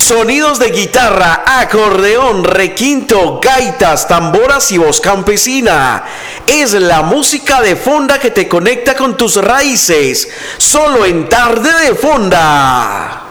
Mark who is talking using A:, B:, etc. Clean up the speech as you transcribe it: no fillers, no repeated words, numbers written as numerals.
A: Sonidos de guitarra, acordeón, requinto, gaitas, tamboras y voz campesina. Es la música de fonda que te conecta con tus raíces. Solo en Tarde de Fonda.